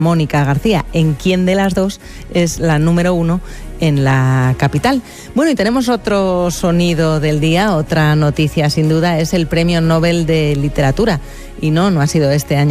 Mónica García, en quién de las dos es la número 1 en la capital. Bueno, y tenemos otro sonido del día, otra noticia sin duda, es el Premio Nobel de Literatura. Y no ha sido este año